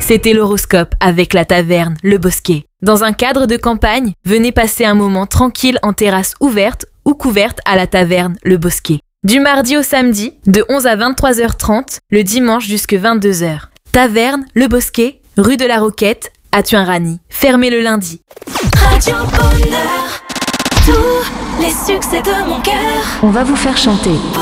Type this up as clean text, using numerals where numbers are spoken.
C'était l'horoscope avec la taverne Le Bosquet. Dans un cadre de campagne, venez passer un moment tranquille en terrasse ouverte ou couverte à la taverne Le Bosquet. Du mardi au samedi, de 11 à 23h30, le dimanche jusque 22h. Taverne Le Bosquet, rue de la Roquette, à Tuin-Rany. Fermé le lundi. Radio Bonheur, tous les succès de mon cœur. On va vous faire chanter.